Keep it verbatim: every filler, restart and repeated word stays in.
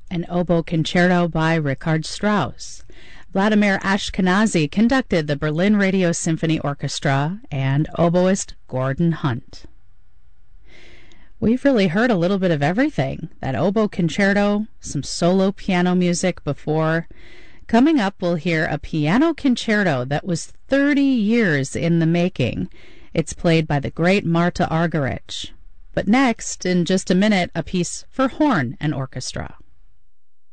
An oboe concerto by Richard Strauss. Vladimir Ashkenazy conducted the Berlin Radio Symphony Orchestra, and oboist Gordon Hunt. We've really heard a little bit of everything. That oboe concerto, some solo piano music before. Coming up, we'll hear a piano concerto that was thirty years in the making. It's played by the great Marta Argerich. But next, in just a minute, a piece for horn and orchestra.